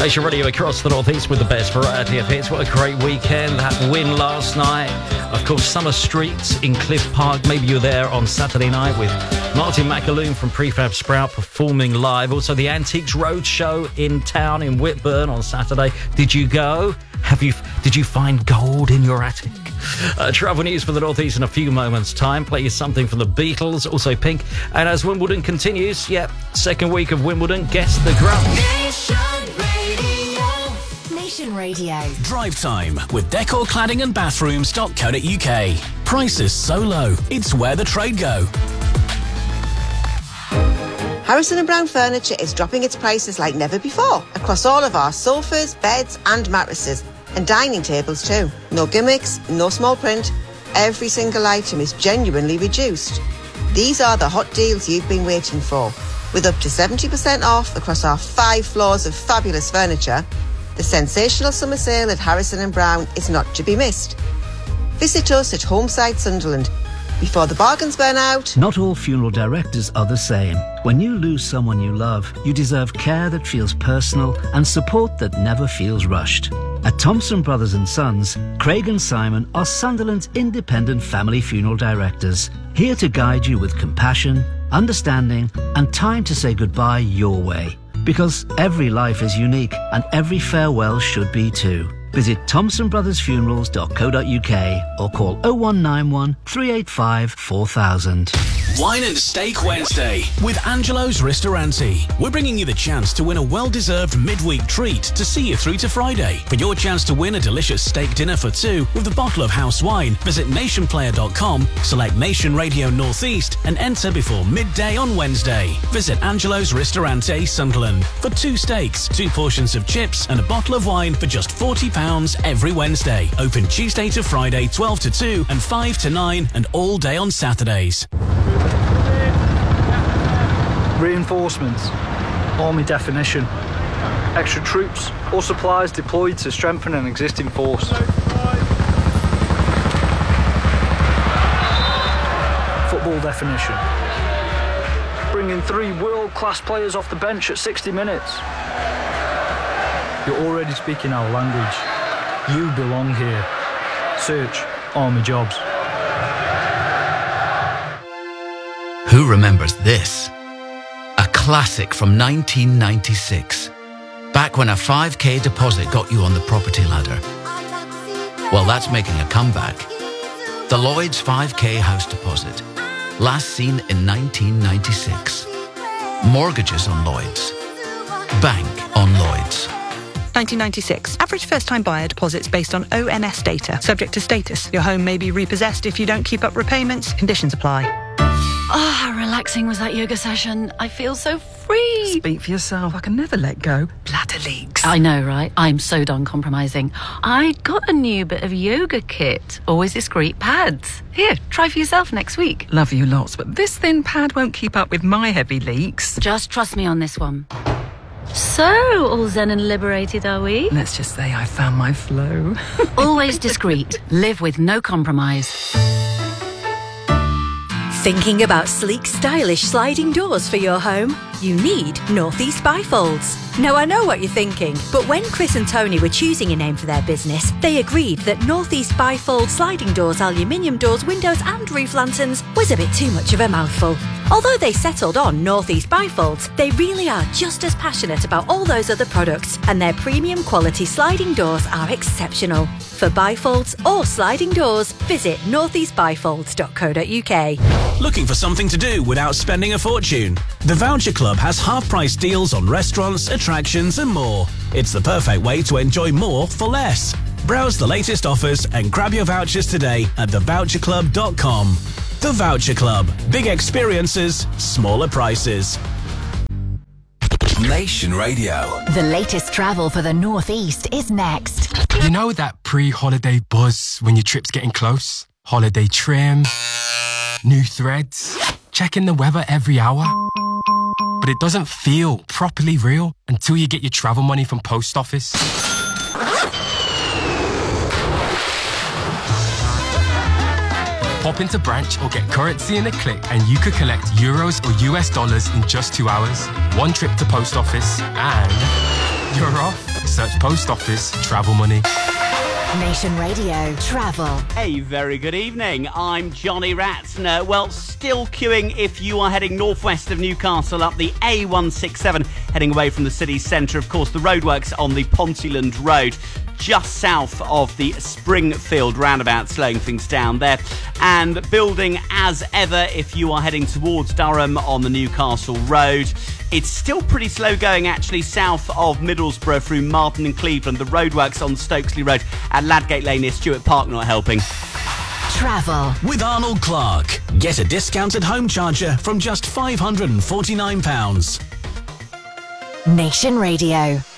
Nation Radio across the northeast with the best variety of hits. What a great weekend. That win last night. Of course, Summer Streets in Cliff Park. Maybe you're there on Saturday night with Martin McAloon from Prefab Sprout performing live. Also, the Antiques Roadshow in town in Whitburn on Saturday. Did you go? Did you find gold in your attic? Travel news for the northeast in a few moments' time. Play you something from the Beatles, also Pink. And as Wimbledon continues, second week of Wimbledon, guess the grub. Nation Radio. Drive time with Decor Cladding and Bathrooms.co.uk. Prices so low, it's where the trade go. Harrison & Brown Furniture is dropping its prices like never before across all of our sofas, beds and mattresses, and dining tables too. No gimmicks, no small print. Every single item is genuinely reduced. These are the hot deals you've been waiting for. With up to 70% off across our 5 floors of fabulous furniture, the sensational summer sale at Harrison & Brown is not to be missed. Visit us at Homeside Sunderland. Before the bargains burn out. Not all funeral directors are the same. When you lose someone you love, you deserve care that feels personal and support that never feels rushed. At Thompson Brothers & Sons, Craig and Simon are Sunderland's independent family funeral directors, here to guide you with compassion, understanding and time to say goodbye your way. Because every life is unique and every farewell should be too. Visit thompsonbrothersfunerals.co.uk or call 0191 385 4000. Wine and Steak Wednesday with Angelo's Ristorante. We're bringing you the chance to win a well-deserved midweek treat to see you through to Friday. For your chance to win a delicious steak dinner for 2 with a bottle of house wine, visit nationplayer.com, select Nation Radio Northeast and enter before midday on Wednesday. Visit Angelo's Ristorante, Sunderland for 2 steaks, 2 portions of chips and a bottle of wine for just £40 every Wednesday. Open Tuesday to Friday 12 to 2 and 5 to 9 and all day on Saturdays. Reinforcements, Army definition, extra troops or supplies deployed to strengthen an existing force. Football definition, bringing 3 world-class players off the bench at 60 minutes. You're already speaking our language. You belong here. Search Army Jobs. Who remembers this? A classic from 1996. Back when a 5k deposit got you on the property ladder. Well, that's making a comeback. The Lloyds 5k house deposit. Last seen in 1996. Mortgages on Lloyds. Bank on Lloyds. 1996. Average first-time buyer deposits based on ONS data. Subject to status. Your home may be repossessed if you don't keep up repayments. Conditions apply. Oh, how relaxing was that yoga session. I feel so free. Speak for yourself. I can never let go. Bladder leaks. I know, right? I'm so done compromising. I got a new bit of yoga kit. Always discreet pads. Here, try for yourself next week. Love you lots, but this thin pad won't keep up with my heavy leaks. Just trust me on this one. So, all zen and liberated, are we? Let's just say I found my flow. Always discreet. Live with no compromise. Thinking about sleek, stylish sliding doors for your home? You need Northeast Bifolds. Now, I know what you're thinking, but when Chris and Tony were choosing a name for their business, they agreed that Northeast Bifold sliding doors, aluminium doors, windows and roof lanterns was a bit too much of a mouthful. Although they settled on Northeast Bifolds, they really are just as passionate about all those other products, and their premium quality sliding doors are exceptional. For bifolds or sliding doors, visit northeastbifolds.co.uk. Looking for something to do without spending a fortune? The Voucher Club has half-price deals on restaurants, attractions and more. It's the perfect way to enjoy more for less. Browse the latest offers and grab your vouchers today at thevoucherclub.com. The Voucher Club. Big experiences, smaller prices. Nation Radio. The latest travel for the Northeast is next. You know that pre-holiday buzz when your trip's getting close? Holiday trim, new threads, checking the weather every hour. But it doesn't feel properly real until you get your travel money from Post Office. Pop into branch or get currency in a click and you could collect euros or US dollars in just 2 hours. One trip to Post Office and You're off. Search Post Office Travel Money. Nation Radio Travel. Hey, very good evening. I'm Johnny Ratzner. Well, still queuing if you are heading northwest of Newcastle up the A167, heading away from the city centre. Of course, the roadworks on the Pontyland Road, just south of the Springfield roundabout, slowing things down there. And building as ever if you are heading towards Durham on the Newcastle Road. It's still pretty slow going, actually, south of Middlesbrough through Martin and Cleveland. The roadworks on Stokesley Road at Ladgate Lane near Stuart Park not helping. Travel. With Arnold Clark. Get a discounted home charger from just £549. Nation Radio.